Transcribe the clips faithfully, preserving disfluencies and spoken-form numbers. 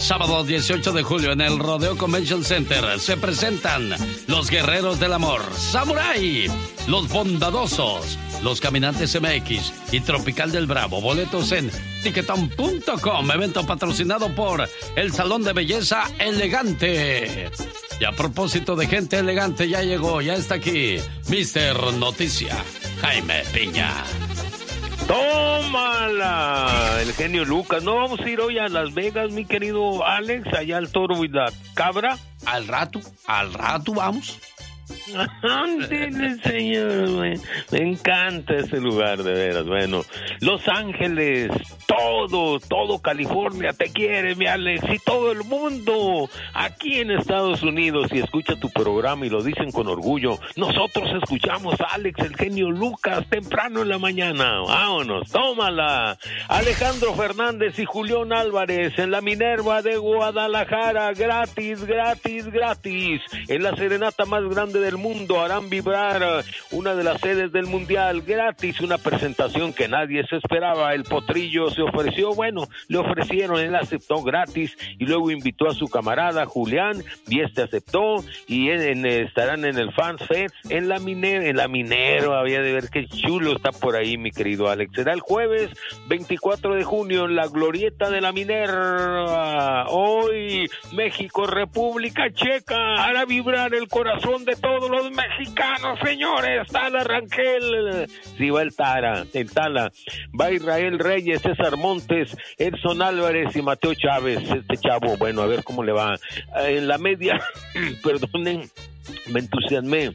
Sábado dieciocho de julio en el Rodeo Convention Center se presentan los Guerreros del Amor, Samurai, los Bondadosos, los Caminantes M X y Tropical del Bravo. Boletos en tiquetón punto com, evento patrocinado por el Salón de Belleza Elegante. Y a propósito de gente elegante, ya llegó, ya está aquí, mister Noticia, Jaime Piña. ¡Tómala! El genio Lucas. ¿No vamos a ir hoy a Las Vegas, mi querido Alex? Allá al Toro y la Cabra. Al rato, al rato vamos. Ándele, señor. Me, me encanta ese lugar, de veras. Bueno, Los Ángeles, todo, todo California te quiere, mi Alex, y todo el mundo aquí en Estados Unidos. Y escucha tu programa y lo dicen con orgullo. Nosotros escuchamos a Alex, el genio Lucas, temprano en la mañana. Vámonos, tómala. Alejandro Fernández y Julián Álvarez en la Minerva de Guadalajara, gratis, gratis, gratis. En la serenata más grande del mundo harán vibrar una de las sedes del mundial, gratis, una presentación que nadie se esperaba. El Potrillo se ofreció, bueno, le ofrecieron, él aceptó gratis y luego invitó a su camarada Julián y este aceptó y en, en, estarán en el Fans Fest en la Minero, en la Minero, había de ver qué chulo está por ahí, mi querido Alex. Será el jueves veinticuatro de junio en la Glorieta de la Minerva. Hoy México, República Checa, hará vibrar el corazón de todos los mexicanos, señores. Tala Rangel, sí va el Tara, el Tala, va Israel Reyes, César Montes, Edson Álvarez y Mateo Chávez, este chavo, bueno, a ver cómo le va. En la media, perdonen, me entusiasmé.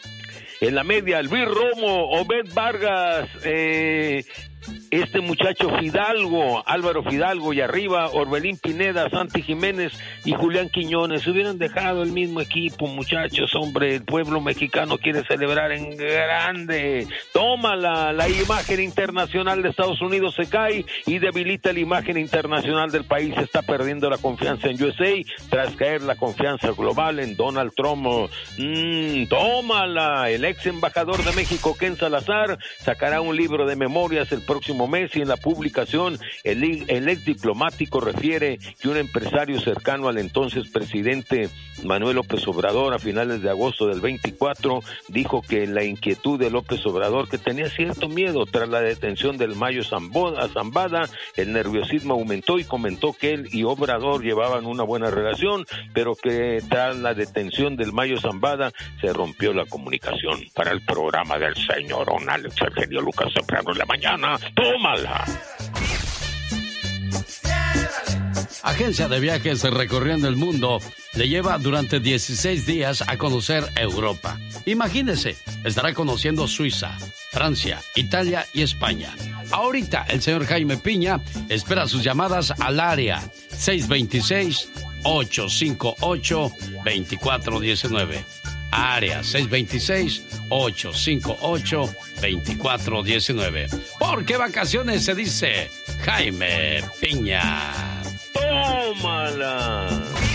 En la media, Luis Romo, Obed Vargas, eh... este muchacho Fidalgo, Álvaro Fidalgo, y arriba Orbelín Pineda, Santi Jiménez y Julián Quiñones. Hubieran dejado el mismo equipo, muchachos, hombre, el pueblo mexicano quiere celebrar en grande. Tómala, la imagen internacional de Estados Unidos se cae y debilita la imagen internacional del país. Está perdiendo la confianza en U S A tras caer la confianza global en Donald Trump. Mm, tómala, el ex embajador de México, Ken Salazar, sacará un libro de memorias el próximo mes y en la publicación el, el ex diplomático refiere que un empresario cercano al entonces presidente Manuel López Obrador a finales de agosto del veinticuatro dijo que la inquietud de López Obrador, que tenía cierto miedo tras la detención del Mayo Zambada, el nerviosismo aumentó y comentó que él y Obrador llevaban una buena relación, pero que tras la detención del Mayo Zambada se rompió la comunicación. Para el programa del señor Don Alex, el genio Lucas, temprano en la mañana. ¡Tómala! Agencia de viajes recorriendo el mundo le lleva durante dieciséis días a conocer Europa. Imagínese, estará conociendo Suiza, Francia, Italia y España. Ahorita el señor Jaime Piña espera sus llamadas al área seis dos seis, ocho cinco ocho, dos cuatro uno nueve. Área seis dos seis, ocho cinco ocho, dos cuatro uno nueve. Porque vacaciones se dice Jaime Piña. ¡Tómala!